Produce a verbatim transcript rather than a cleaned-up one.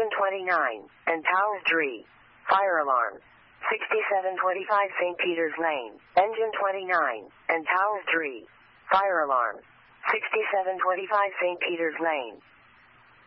Engine twenty-nine, and Tower three. Fire alarm. sixty-seven twenty-five Saint Peter's Lane. Engine twenty-nine, and Tower three. Fire alarm. sixty-seven twenty-five Saint Peter's Lane.